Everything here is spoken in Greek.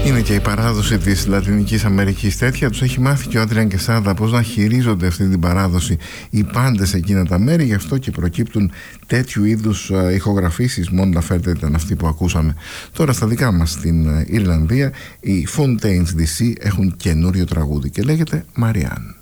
Είναι και η παράδοση της Λατινικής Αμερικής τέτοια. Τους έχει μάθει και ο Άντριαν Κεσάδα πώς να χειρίζονται αυτή την παράδοση οι πάντες σε εκείνα τα μέρη. Γι' αυτό και προκύπτουν τέτοιου είδους ηχογραφήσεις. Μόνο να φέρετε ήταν αυτή που ακούσαμε. Τώρα στα δικά μας στην Ιρλανδία οι Fontaines DC έχουν καινούριο τραγούδι και λέγεται Marianne.